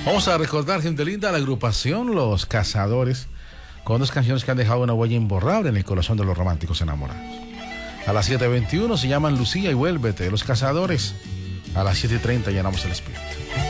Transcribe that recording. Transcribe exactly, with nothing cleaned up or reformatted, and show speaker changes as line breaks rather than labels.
Vamos a recordar, gente linda, la agrupación Los Cazadores, con dos canciones que han dejado una huella imborrable en el corazón de los románticos enamorados. A las siete veintiuno se llaman Lucía y Vuélvete, Los Cazadores. A las siete treinta llenamos el espíritu.